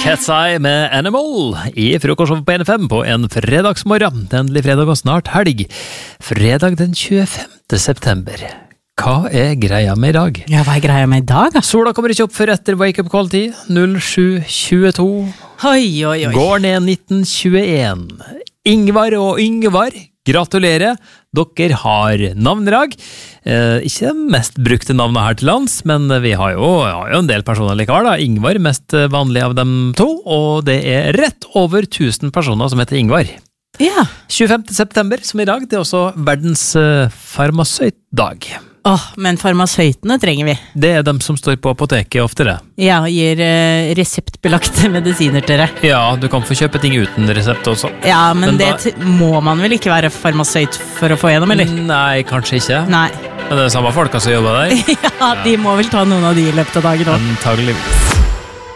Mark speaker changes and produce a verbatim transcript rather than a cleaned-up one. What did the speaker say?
Speaker 1: Cat's Eye med Animal i frokostshow på N F M på en fredagsmorgen. Endelig fredag og snart helg. Fredag den tjuefemte september. Hva er greia med i dag?
Speaker 2: Ja, hva er greia med i dag? Da?
Speaker 1: Sola kommer ikke opp før etter wake-up call-tid. null sju tjueto.
Speaker 2: Oi, oi, oi.
Speaker 1: Går ned nitten tjueen. Ingvar og Yngvar, gratulerer. Dere har navndrag. Eh, ikke det mest brukte navnet her til lands, men vi har jo, har jo en del personer likevel. Da. Ingvar, mest vanlig av dem to, og det er rett over tusen personer som heter Ingvar.
Speaker 2: Ja.
Speaker 1: tjuefemte september, som i dag, det er også verdens uh, farmasøytdag.
Speaker 2: Åh, men farmasøytene trenger vi.
Speaker 1: Det er dem som står på apoteket oftere.
Speaker 2: Ja, og gir uh, reseptbelagte medisiner til dere.
Speaker 1: Ja, du kan få kjøpe ting uten resept også.
Speaker 2: Ja, men,
Speaker 1: Men
Speaker 2: det
Speaker 1: da-
Speaker 2: t- må man vel ikke være farmasøyt for å få gjennom, eller?
Speaker 1: Nei, kanskje ikke.
Speaker 2: Nei.
Speaker 1: Men det er samme folka som jobber der.
Speaker 2: Ja, de må vel ta noen av de i løpet av dagen også.
Speaker 1: Antageligvis.